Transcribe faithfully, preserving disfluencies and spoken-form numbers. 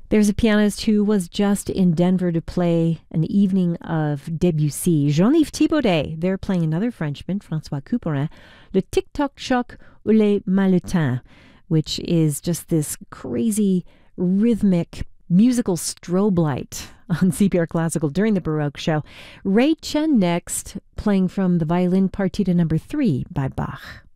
There's a pianist who was just in Denver to play an evening of Debussy. Jean-Yves Thibaudet. They're playing another Frenchman, François Couperin, Le Tic-Toc Choc ou les Maletins, which is just this crazy rhythmic musical strobe light on C P R Classical during the Baroque show. Ray Chen next, playing from the violin partita number three by Bach.